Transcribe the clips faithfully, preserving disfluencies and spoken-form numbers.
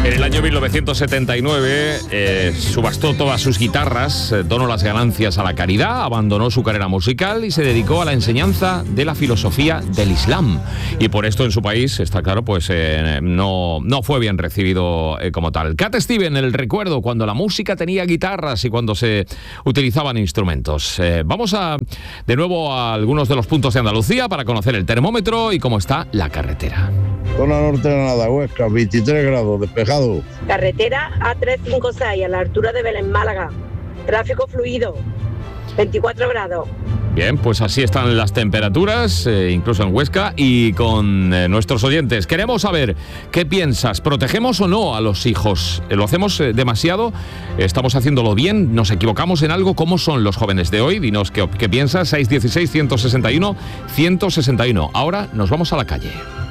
En el año mil novecientos setenta y nueve eh, subastó todas sus guitarras, eh, donó las ganancias a la caridad, abandonó su carrera musical y se dedicó a la enseñanza de la filosofía del Islam. Y por esto en su país, está claro, pues eh, no, no fue bien recibido eh, como tal. Cat Stevens, el recuerdo cuando la música tenía guitarras y cuando se utilizaban instrumentos. Eh, vamos a de nuevo a algunos de los puntos de Andalucía para conocer el termómetro y cómo está la carretera. Zona norte de Granada, Huesca, veintitrés grados, despejado. Carretera A trescientos cincuenta y seis, a la altura de Belén, Málaga. Tráfico fluido, veinticuatro grados. Bien, pues así están las temperaturas, eh, incluso en Huesca, y con eh, nuestros oyentes. Queremos saber qué piensas, ¿protegemos o no a los hijos? ¿Lo hacemos eh, demasiado? ¿Estamos haciéndolo bien? ¿Nos equivocamos en algo? ¿Cómo son los jóvenes de hoy? Dinos qué, qué piensas, seis uno seis, uno seis uno, uno seis uno. Ahora nos vamos a la calle.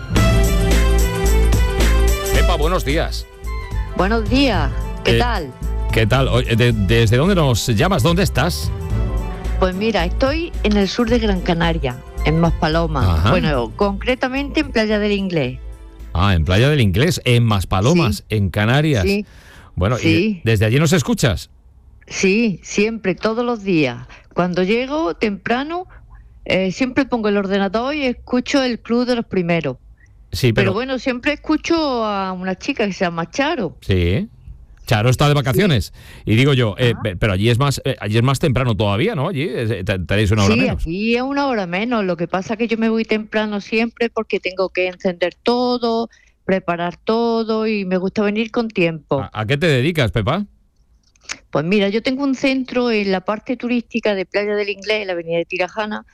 Epa, buenos días. Buenos días, ¿qué Eh, tal? ¿Qué tal? Oye, de- ¿Desde dónde nos llamas? ¿Dónde estás? Pues mira, estoy en el sur de Gran Canaria, en Maspalomas. Ajá. Bueno, concretamente en Playa del Inglés. Ah, en Playa del Inglés, en Maspalomas, Sí. en Canarias. Sí, Bueno, Sí. ¿y desde allí nos escuchas? sí, siempre, todos los días. Cuando llego temprano, eh, siempre pongo el ordenador y escucho el Club de los Primeros. Sí, Pero, pero... bueno, siempre escucho a una chica que se llama Charo. Sí. Charo está de vacaciones. Y digo yo, eh, Ah. pe- pero allí es más eh, allí es más temprano todavía, ¿no? Allí eh, te- tenéis una hora Sí, menos. aquí es una hora menos. Lo que pasa es que yo me voy temprano siempre porque tengo que encender todo, preparar todo y me gusta venir con tiempo. ¿A, a qué te dedicas, Pepa? Pues mira, yo tengo un centro en la parte turística de Playa del Inglés, en la avenida de Tirajana,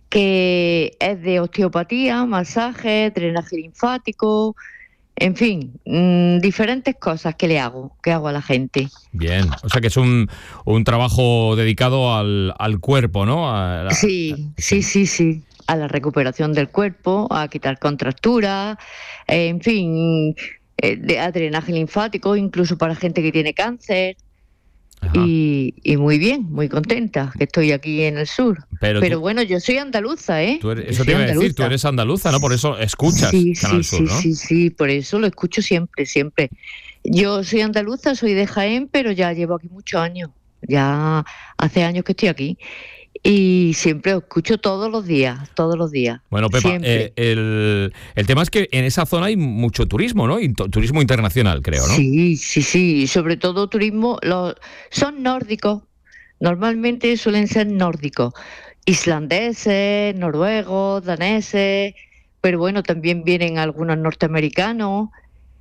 que es de osteopatía, masaje, drenaje linfático, en fin, mmm, diferentes cosas que le hago, que hago a la gente. Bien. O sea que es un, un trabajo dedicado al, al cuerpo, ¿no? A la- Sí, sí, sí, sí. A la recuperación del cuerpo, a quitar contracturas, eh, en fin, eh, de- a drenaje linfático, incluso para gente que tiene cáncer. Ajá. Y, y muy bien, muy contenta que estoy aquí en el sur. Pero Pero tú- bueno, yo soy andaluza, ¿eh? Tú eres- Yo eso soy te iba a decir, andaluza. tú eres andaluza, ¿no? Por eso escuchas Sí, Canal sí, Sur, sí, ¿no? sí, sí, por eso lo escucho siempre, siempre. Yo soy andaluza, soy de Jaén, pero ya llevo aquí muchos años. Ya hace años que estoy aquí. Y siempre lo escucho todos los días, todos los días. Bueno, Pepa, Siempre. eh, el, el tema es que en esa zona hay mucho turismo, ¿no? Y to- turismo internacional, creo, ¿no? Sí, sí, sí. Sobre todo turismo, los, son nórdicos. Normalmente suelen ser nórdicos. Islandeses, noruegos, daneses. Pero bueno, también vienen algunos norteamericanos.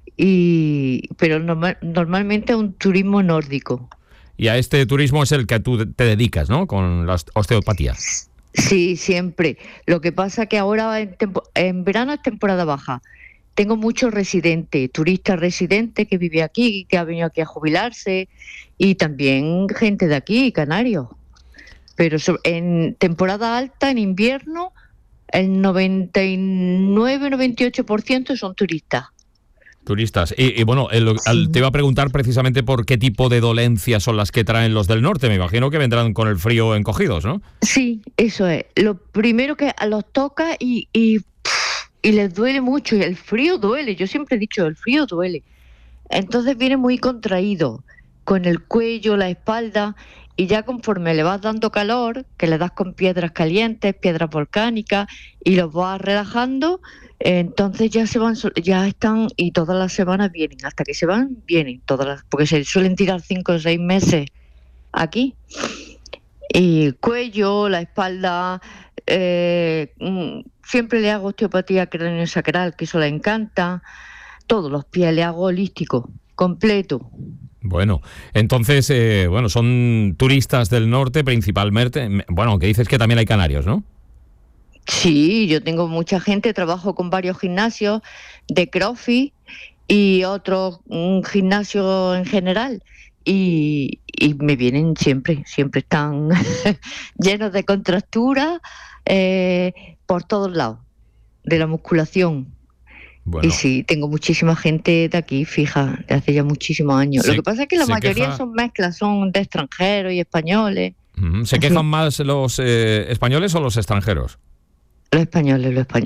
Y, pero normal- normalmente es un turismo nórdico. Y a este turismo es el que tú te dedicas, ¿no? Con la oste- osteopatía. Sí, siempre. Lo que pasa que ahora en, tempo- en verano es temporada baja. Tengo muchos residentes, turistas residentes que viven aquí, que ha venido aquí a jubilarse, y también gente de aquí, canarios. Pero so- en temporada alta, en invierno, el noventa y nueve noventa y ocho por ciento son turistas. Turistas. Y, y bueno, el- al- te iba a preguntar precisamente por qué tipo de dolencias son las que traen los del norte. Me imagino que vendrán con el frío encogidos, ¿no? Sí, eso es. Lo primero que a los toca y, y, pff, y les duele mucho. Y el frío duele. Yo siempre he dicho, el frío duele. Entonces viene muy contraído, con el cuello, la espalda, y ya conforme le vas dando calor, que le das con piedras calientes, piedras volcánicas, y los vas relajando, eh, entonces ya se van, sol- ya están, y todas las semanas vienen, hasta que se van, vienen todas las, porque se suelen tirar cinco o seis meses aquí. Y el cuello, la espalda, eh, mm, siempre le hago osteopatía craneosacral, que eso le encanta. Todos los pies le hago holístico, completo. Bueno, entonces, eh, bueno, son turistas del norte principalmente. Bueno, aunque dices que también hay canarios, ¿no? Sí, yo tengo mucha gente, trabajo con varios gimnasios de CrossFit y otros un gimnasio en general. Y, y me vienen siempre, siempre están llenos de contracturas eh, por todos lados, de la musculación. Bueno, Y sí, tengo muchísima gente de aquí, fija, de hace ya muchísimos años. Se- Lo que pasa es que la se mayoría queja- son mezclas, son de extranjeros y españoles. ujú. ¿Se quejan más los eh, españoles o los extranjeros? Los españoles, los españoles.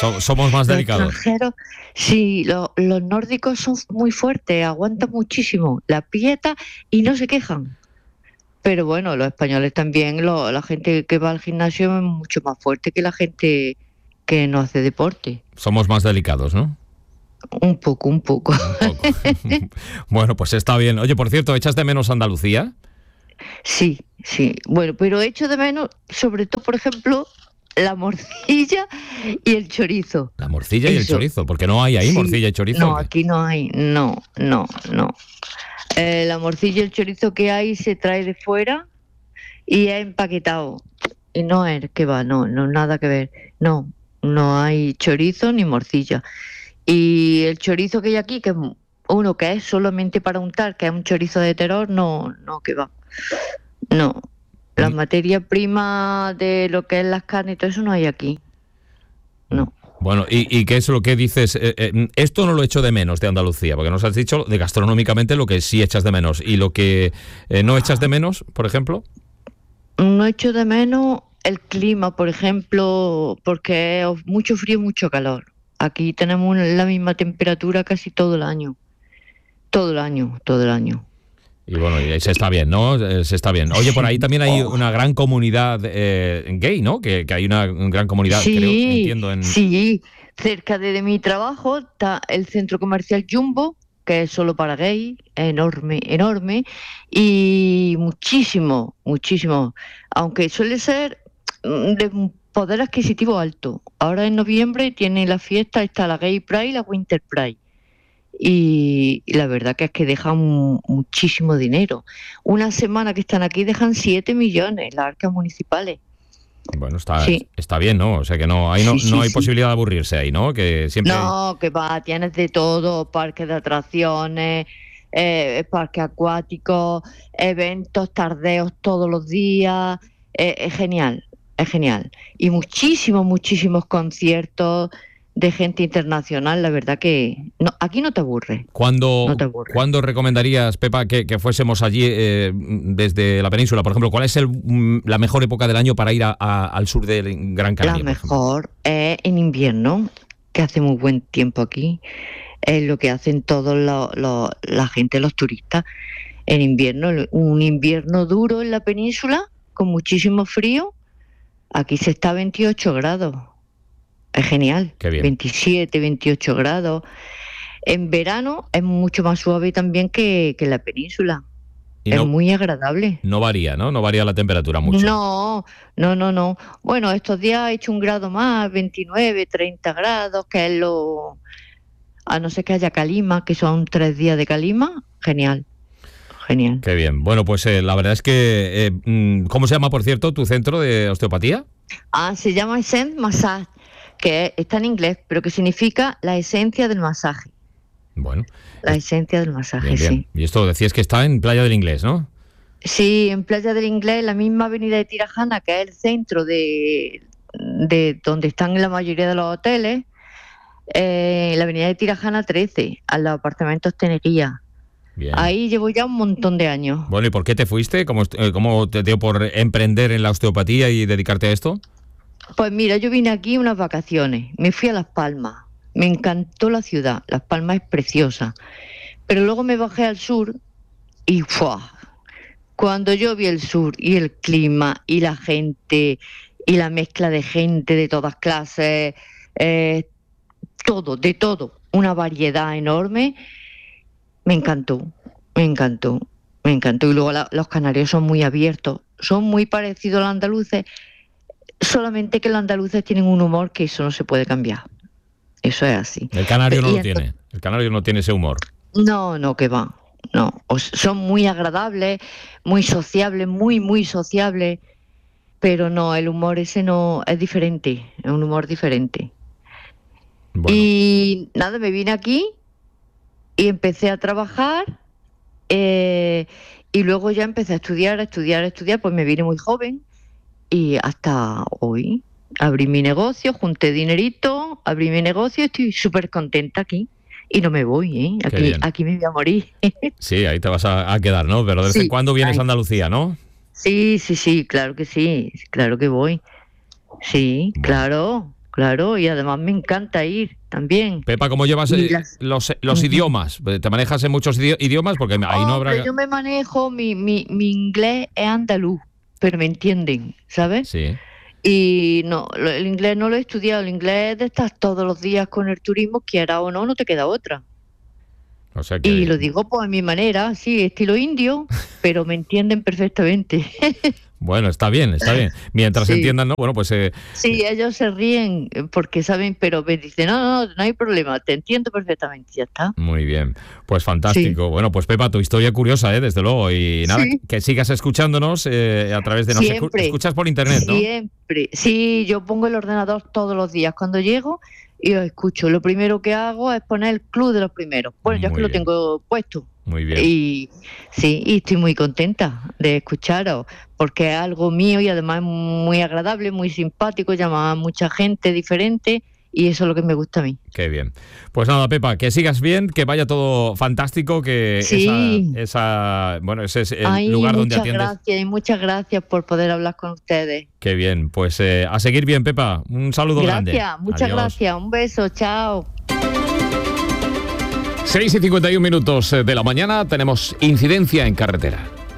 So, somos más Los delicados. extranjeros, sí, lo- los nórdicos son muy fuertes, aguantan muchísimo la pieta y no se quejan. Pero bueno, los españoles también, lo- la gente que va al gimnasio es mucho más fuerte que la gente que no hace deporte. Somos más delicados, ¿no? Un poco, un poco. Un poco. Bueno, pues está bien. Oye, por cierto, ¿echas de menos Andalucía? Sí, sí. Bueno, pero echo de menos, sobre todo, por ejemplo, la morcilla y el chorizo. La morcilla y el Eso. chorizo, porque no hay ahí Sí. morcilla y chorizo. No, ¿o qué? aquí no hay. No, no, no. Eh, la morcilla y el chorizo que hay se trae de fuera y es empaquetado. Y no es que va, no, no, nada que ver. No, no hay chorizo ni morcilla. Y el chorizo que hay aquí, que es uno que es solamente para untar, que es un chorizo de terror, no, no, que va. No. La Mm. materia prima de lo que es las carnes y todo eso no hay aquí. No. Bueno, ¿y, y qué es lo que dices? Eh, eh, esto no lo echo de menos de Andalucía, porque nos has dicho de gastronómicamente lo que sí echas de menos. ¿Y lo que eh, no echas de menos, por ejemplo? No echo de menos el clima, por ejemplo, porque es mucho frío y mucho calor. Aquí tenemos la misma temperatura casi todo el año. Todo el año, todo el año. Y bueno, y se está bien, ¿no? Eh, Se está bien. Oye, por ahí también hay Oh. una gran comunidad eh, gay, ¿no? Que, que hay una gran comunidad, creo, entiendo, en... sí. Cerca de, de mi trabajo está el centro comercial Jumbo, que es solo para gay, es enorme, enorme, y muchísimo, muchísimo. Aunque suele ser mm, de un poder adquisitivo alto. Ahora en noviembre tiene la fiesta, está la Gay Pride y la Winter Pride. Y, y la verdad que es que dejan mu- muchísimo dinero. Una semana que están aquí dejan siete millones las arcas municipales. Bueno, está, Sí. está bien, ¿no? O sea que no, ahí no, Sí, sí, no hay sí. posibilidad de aburrirse ahí, ¿no? Que siempre... No, que va, tienes de todo, parques de atracciones, eh, parques acuáticos, eventos, tardeos todos los días. Eh, es genial, es genial. Y muchísimos, muchísimos conciertos de gente internacional, la verdad que no, aquí no te aburres. ¿Cuándo, No te aburres. ¿cuándo recomendarías, Pepa, que, que fuésemos allí eh, desde la península? Por ejemplo, ¿cuál es el, mm, la mejor época del año para ir a- a- al sur del Gran Canaria? La por ejemplo? mejor es en invierno, que hace muy buen tiempo aquí. Es lo que hacen todos los, los- la gente, los turistas. En invierno, un invierno duro en la península, con muchísimo frío. Aquí se está a veintiocho grados. Es genial. Qué bien. veintisiete, veintiocho grados. En verano es mucho más suave también que, que en la península. Y es no, muy agradable. no varía, ¿no? No varía la temperatura mucho. No, no, no, no. Bueno, estos días ha hecho un grado más, veintinueve, treinta grados, que es lo... A no ser que haya calima, que son tres días de calima, genial, genial. Qué bien. Bueno, pues eh, la verdad es que... eh, mm, ¿cómo se llama, por cierto, tu centro de osteopatía? Ah, se llama Essence Massage, que está en inglés, pero que significa la esencia del masaje. Bueno, La esencia del masaje, bien, bien. sí. Y esto decías que está en Playa del Inglés, ¿no? Sí, en Playa del Inglés, la misma avenida de Tirajana, que es el centro de, de donde están la mayoría de los hoteles, eh, la avenida de Tirajana trece, a los apartamentos Tenería. Bien. Ahí llevo ya un montón de años. Bueno, ¿y por qué te fuiste? ¿Cómo, est- eh, cómo te dio por emprender en la osteopatía y dedicarte a esto? Pues mira, yo vine aquí unas vacaciones, me fui a Las Palmas, me encantó la ciudad, Las Palmas es preciosa, pero luego me bajé al sur y ¡fua! Cuando yo vi el sur y el clima y la gente y la mezcla de gente de todas clases, eh, todo, de todo, una variedad enorme, me encantó, me encantó, me encantó. Y luego la- los canarios son muy abiertos, son muy parecidos a los andaluces, solamente que los andaluces tienen un humor que eso no se puede cambiar. Eso es así. El canario no Y lo esto- tiene. El canario no tiene ese humor. No, no, que va. No, O s- son muy agradables, muy sociables, muy, muy sociables, pero no, el humor ese no es diferente, es un humor diferente. Bueno, Y nada, me vine aquí y empecé a trabajar eh, y luego ya empecé a estudiar, a estudiar, a estudiar, pues me vine muy joven y hasta hoy abrí mi negocio, junté dinerito, abrí mi negocio, estoy súper contenta aquí. Y no me voy, ¿eh? Qué Aquí, bien. aquí me voy a morir. sí, ahí te vas a, a quedar, ¿no? Pero de vez en Sí, cuando vienes ay. a Andalucía, ¿no? Sí, sí, sí, claro que sí, claro que voy. Sí, Bueno. claro, claro, y además me encanta ir también. Pepa, ¿cómo llevas eh, las... los, los uh-huh. idiomas? ¿Te manejas en muchos idiomas? Porque ahí oh, no habrá... Yo me manejo, mi, mi, mi inglés es andaluz, pero me entienden, ¿sabes? Sí. Y no, el inglés no lo he estudiado, el inglés de estar todos los días con el turismo, quiera o no, no te queda otra. O sea que... Y lo digo pues a mi manera, sí, estilo indio, pero me entienden perfectamente. Bueno, está bien, está bien. Mientras sí. entiendan, ¿no? Bueno, pues... Eh... Sí, ellos se ríen porque saben, pero me dicen, no, no, no, no hay problema, te entiendo perfectamente, ya está. Muy bien, pues fantástico. Sí. Bueno, pues Pepa, tu historia curiosa, ¿eh? Desde luego. Y nada, sí. que sigas escuchándonos eh, a través de... Nos Siempre. escuchas por internet, ¿no? Siempre. Sí, yo pongo el ordenador todos los días cuando llego y lo escucho. Lo primero que hago es poner el club de los primeros. Bueno, yo es que lo tengo puesto. Muy bien. Y sí, y estoy muy contenta de escucharos, porque es algo mío y además es muy agradable, muy simpático, llama a mucha gente diferente y eso es lo que me gusta a mí. Qué bien. Pues nada, Pepa, que sigas bien, que vaya todo fantástico, que sí. esa, esa, bueno, ese es el Ay, lugar donde muchas atiendes. Gracias, y muchas gracias por poder hablar con ustedes. Qué bien, pues eh, a seguir bien, Pepa. Un saludo gracias, grande. Gracias, muchas Adiós. gracias. Un beso, chao. seis y cincuenta y un minutos de la mañana, tenemos incidencia en carretera.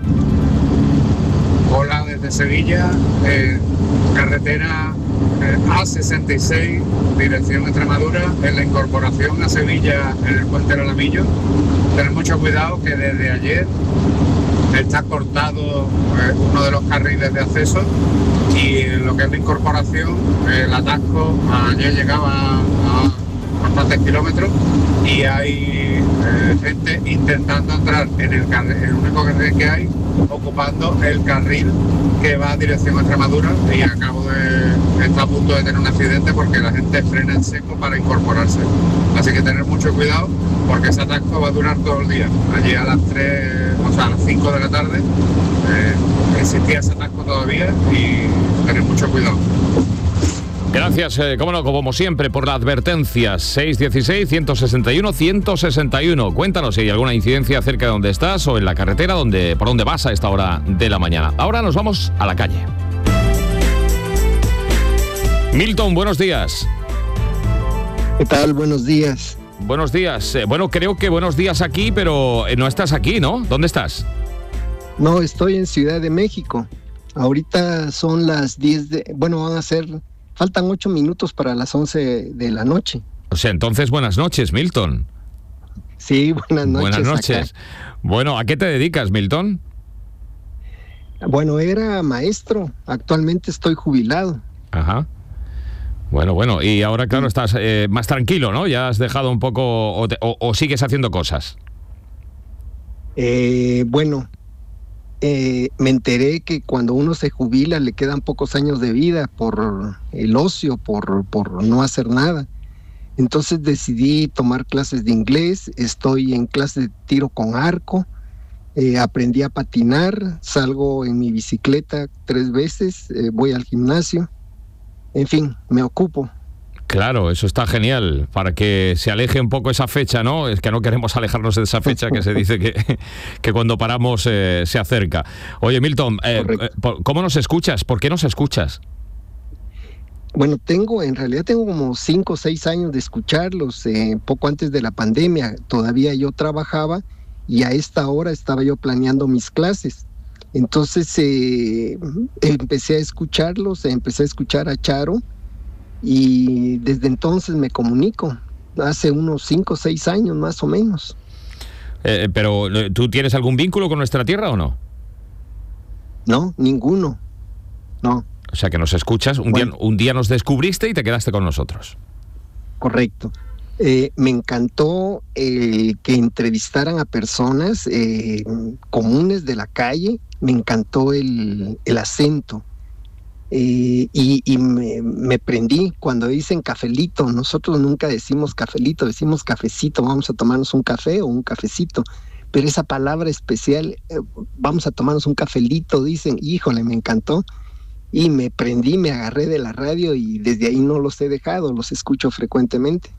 Hola, desde Sevilla, eh, carretera eh, A sesenta y seis, dirección Extremadura, en la incorporación a Sevilla, en el puente del Alamillo. Tener mucho cuidado que desde ayer está cortado eh, uno de los carriles de acceso y lo que es la incorporación, el atasco ayer llegaba a bastantes kilómetros y hay eh, gente intentando entrar en el, el único carril que hay, ocupando el carril que va a dirección a Extremadura, y acabo de estar a punto de tener un accidente porque la gente frena en seco para incorporarse. Así que tener mucho cuidado porque ese atasco va a durar todo el día. Allí a las tres, o sea, a las cinco de la tarde eh, existía ese atasco todavía y tener mucho cuidado. Gracias, eh, como no, como siempre, por la advertencia. seis uno seis, uno seis uno, uno seis uno. Cuéntanos si hay alguna incidencia cerca de donde estás o en la carretera donde, por donde vas a esta hora de la mañana. Ahora nos vamos a la calle. Milton, buenos días. ¿Qué tal? Buenos días. Buenos días. Eh, bueno, creo que buenos días aquí, pero eh, no estás aquí, ¿no? ¿Dónde estás? No, estoy en Ciudad de México. Ahorita son las diez de... Bueno, van a ser... Faltan ocho minutos para las once de la noche. O sea, entonces buenas noches, Milton. Sí, buenas noches. Buenas noches. Acá. Bueno, ¿a qué te dedicas, Milton? Bueno, era maestro. Actualmente estoy jubilado. Ajá. Bueno, bueno. Y ahora, claro, estás eh, más tranquilo, ¿no? Ya has dejado un poco... O, te, o, o sigues haciendo cosas. Eh, bueno... Eh, me enteré que cuando uno se jubila le quedan pocos años de vida por el ocio, por, por no hacer nada. Entonces decidí tomar clases de inglés, estoy en clases de tiro con arco, eh, aprendí a patinar, salgo en mi bicicleta tres veces, eh, voy al gimnasio, en fin, me ocupo. Claro, eso está genial, para que se aleje un poco esa fecha, ¿no? Es que no queremos alejarnos de esa fecha que se dice que, que cuando paramos eh, se acerca. Oye, Milton, eh, ¿cómo nos escuchas? ¿Por qué nos escuchas? Bueno, tengo, en realidad tengo como cinco o seis años de escucharlos, eh, poco antes de la pandemia. Todavía yo trabajaba y a esta hora estaba yo planeando mis clases. Entonces eh, empecé a escucharlos, empecé a escuchar a Charo, y desde entonces me comunico, hace unos cinco o seis años más o menos. Eh, pero, ¿tú tienes algún vínculo con nuestra tierra o no? No, ninguno, no. O sea que nos escuchas, un, bueno, día, un día nos descubriste y te quedaste con nosotros. Correcto. Eh, me encantó eh, que entrevistaran a personas eh, comunes de la calle, me encantó el, el acento. Eh, y y me, me prendí cuando dicen cafelito. Nosotros nunca decimos cafelito, decimos cafecito, vamos a tomarnos un café o un cafecito, pero esa palabra especial, eh, vamos a tomarnos un cafelito, dicen, híjole, me encantó, y me prendí, me agarré de la radio y desde ahí no los he dejado, los escucho frecuentemente.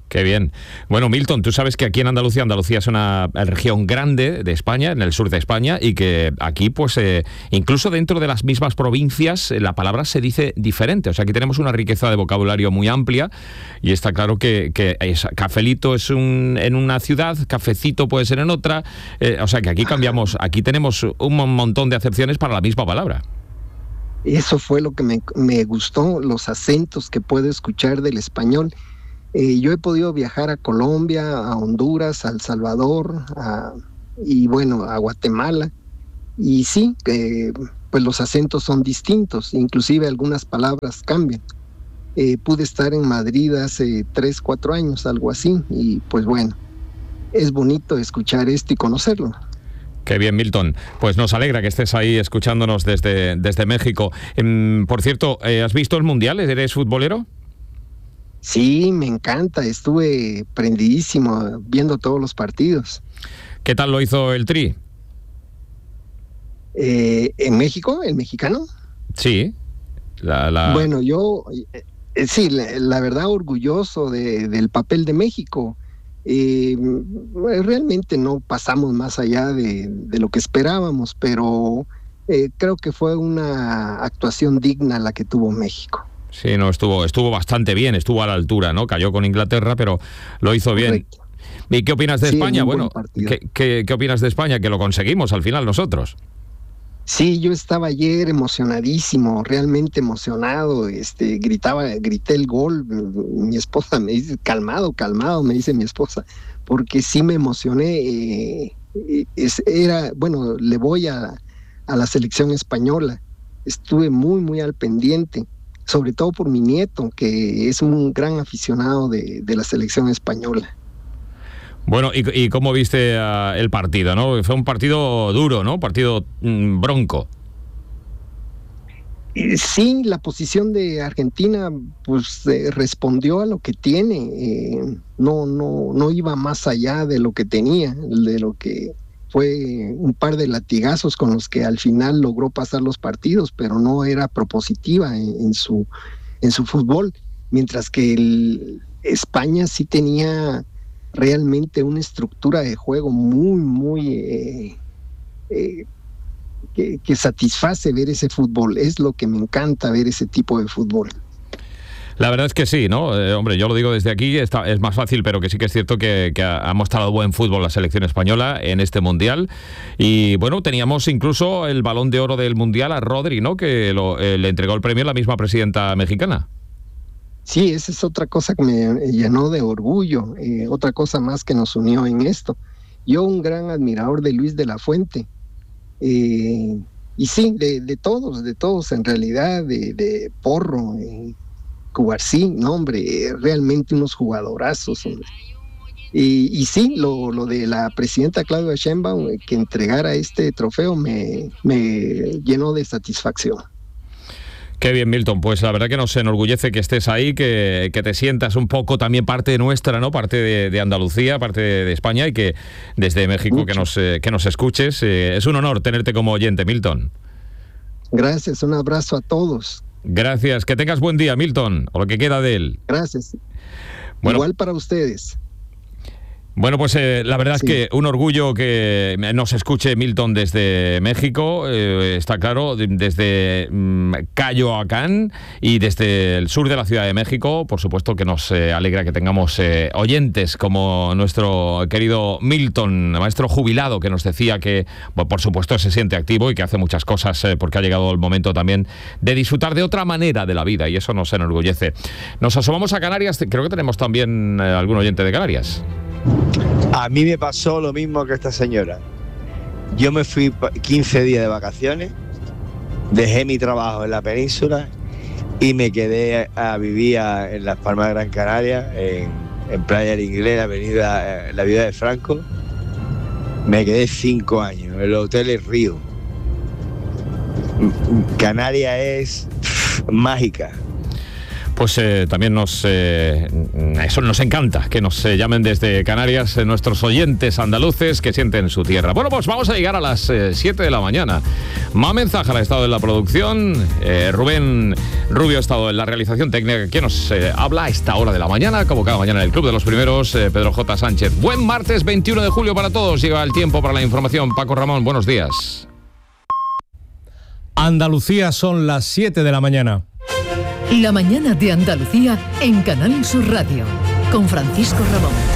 Qué bien. Bueno, Milton, tú sabes que aquí en Andalucía, Andalucía es una región grande de España, en el sur de España, y que aquí, pues, eh, incluso dentro de las mismas provincias, la palabra se dice diferente. O sea, aquí tenemos una riqueza de vocabulario muy amplia, y está claro que, que es, cafelito es un, en una ciudad, cafecito puede ser en otra. Eh, o sea, que aquí cambiamos, aquí tenemos un montón de acepciones para la misma palabra. Eso fue lo que me, me gustó, los acentos que puedo escuchar del español. Eh, yo he podido viajar a Colombia, a Honduras, a El Salvador, a, y bueno, a Guatemala. Y sí, eh, pues los acentos son distintos, inclusive algunas palabras cambian. Eh, pude estar en Madrid hace tres, cuatro años, algo así, y pues bueno, es bonito escuchar esto y conocerlo. Qué bien, Milton. Pues nos alegra que estés ahí escuchándonos desde, desde México. Eh, por cierto, ¿has visto el Mundial? ¿Eres futbolero? Sí, me encanta, estuve prendidísimo viendo todos los partidos. ¿Qué tal lo hizo el Tri? Eh, ¿En México? ¿El mexicano? Sí. La, la... Bueno, yo, eh, sí, la, la verdad orgulloso de, del papel de México. Eh, realmente no pasamos más allá de, de lo que esperábamos, pero eh, creo que fue una actuación digna la que tuvo México. Sí, no, estuvo, estuvo bastante bien, estuvo a la altura, ¿no? Cayó con Inglaterra, pero lo hizo bien. Correcto. ¿Y qué opinas de sí, España? Bueno, ¿qué, qué, ¿qué opinas de España? Que lo conseguimos al final nosotros. Sí, yo estaba ayer emocionadísimo, realmente emocionado, este, gritaba, grité el gol, mi esposa me dice, calmado, calmado, me dice mi esposa, porque sí me emocioné, eh, es, era, bueno, le voy a, a la selección española, estuve muy, muy al pendiente, sobre todo por mi nieto, que es un gran aficionado de, de la selección española. Bueno, ¿y, y cómo viste uh, el partido, no? Fue un partido duro, ¿no? Partido mm, bronco. Sí, la posición de Argentina pues eh, respondió a lo que tiene, eh, no, no, no iba más allá de lo que tenía, de lo que fue un par de latigazos con los que al final logró pasar los partidos, pero no era propositiva en, en su, en su fútbol, mientras que el, España sí tenía realmente una estructura de juego muy, muy eh, eh, que, que satisface ver ese fútbol. Es lo que me encanta, ver ese tipo de fútbol. La verdad es que sí, ¿no? Eh, hombre, yo lo digo desde aquí, está, es más fácil, pero que sí que es cierto que, que ha, ha mostrado buen fútbol la selección española en este Mundial. Y bueno, teníamos incluso el Balón de Oro del Mundial a Rodri, ¿no? Que lo, eh, le entregó el premio a la misma presidenta mexicana. Sí, esa es otra cosa que me llenó de orgullo, eh, otra cosa más que nos unió en esto. Yo un gran admirador de Luis de la Fuente, eh, y sí, de, de todos, de todos en realidad, de, de Porro, eh, Cubarsí, no hombre, eh, realmente unos jugadorazos, hombre. Y, y sí, lo, lo de la presidenta Claudia Sheinbaum, eh, que entregara este trofeo me, me llenó de satisfacción. Qué bien, Milton, pues la verdad que nos enorgullece que estés ahí, que, que te sientas un poco también parte nuestra, ¿no? Parte de, de Andalucía, parte de, de España, y que desde México que nos, eh, que nos escuches. Eh, es un honor tenerte como oyente, Milton. Gracias, un abrazo a todos. Gracias, que tengas buen día, Milton, o lo que queda de él. Gracias. Bueno, igual para ustedes. Bueno, pues eh, la verdad sí. es que un orgullo que nos escuche Milton desde México, eh, está claro, desde mm, Coyoacán y desde el sur de la Ciudad de México. Por supuesto que nos eh, alegra que tengamos eh, oyentes como nuestro querido Milton, maestro jubilado, que nos decía que, bueno, por supuesto, se siente activo y que hace muchas cosas eh, porque ha llegado el momento también de disfrutar de otra manera de la vida, y eso nos enorgullece. Nos asomamos a Canarias, creo que tenemos también eh, algún oyente de Canarias. A mí me pasó lo mismo que esta señora. Yo me fui quince días de vacaciones, dejé mi trabajo en la península y me quedé a vivir en Las Palmas de Gran Canaria, en, en Playa del Inglés, avenida, la vida de Franco. Me quedé cinco años, en los hoteles Río. Canarias es pff, mágica. Pues eh, también nos eh, eso nos encanta, que nos eh, llamen desde Canarias eh, nuestros oyentes andaluces que sienten su tierra. Bueno, pues vamos a llegar a las eh, siete de la mañana. Mamen Zahara ha estado en la producción, eh, Rubén Rubio ha estado en la realización técnica, que nos eh, habla a esta hora de la mañana, como cada mañana en el Club de los Primeros, eh, Pedro J. Sánchez. Buen martes veintiuno de julio para todos. Llega el tiempo para la información. Paco Ramón, buenos días. Andalucía, son las siete de la mañana. La mañana de Andalucía en Canal Sur Radio, con Francisco Ramón.